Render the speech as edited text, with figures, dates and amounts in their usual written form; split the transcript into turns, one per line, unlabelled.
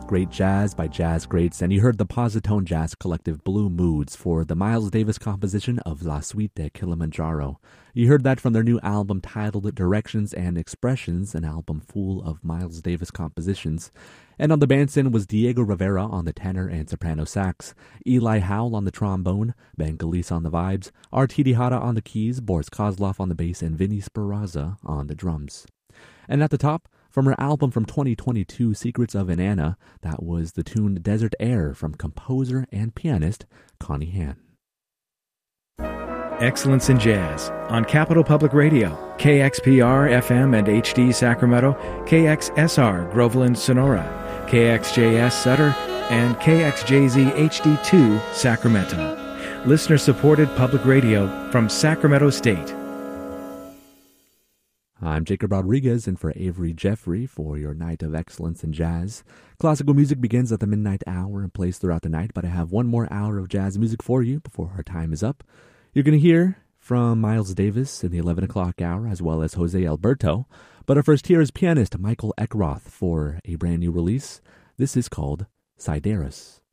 Great jazz by jazz greats, and you heard the Positone Jazz Collective Blue Moods for the Miles Davis composition of La Suite de Kilimanjaro. You heard that from their new album titled Directions and Expressions, an album full of Miles Davis compositions. And on the bandstand was Diego Rivera on the tenor and soprano sax, Eli Howell on the trombone, Ben Galise on the vibes, Artie Hara on the keys, Boris Kozlov on the bass, and Vinny Speranza on the drums. And at the top, from her album from 2022, Secrets of Inanna, that was the tune Desert Air from composer and pianist Connie Han.
Excellence in Jazz on Capital Public Radio, KXPR FM and HD Sacramento, KXSR Groveland Sonora, KXJS Sutter, and KXJZ HD2 Sacramento. Listener-supported public radio from Sacramento State.
I'm Jacob Rodriguez, in for Avery Jeffrey for your night of excellence in jazz. Classical music begins at the midnight hour and plays throughout the night, but I have one more hour of jazz music for you before our time is up. You're going to hear from Miles Davis in the 11 o'clock hour, as well as Jose Alberto. But our first here is pianist Michael Eckroth for a brand new release. This is called Sidereus.